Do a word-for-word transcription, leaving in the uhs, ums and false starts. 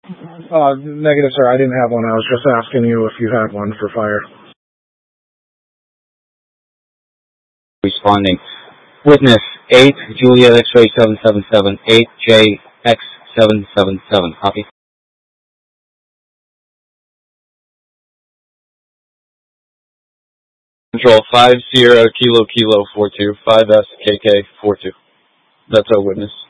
Uh, negative, sir. I didn't have one. I was just asking you if you had one for fire. Responding. Witness eight, Juliet X-ray seven seven seven, eight J X seven seven seven. Copy. Control five zero Kilo Kilo four two, five S K K four two. That's our witness.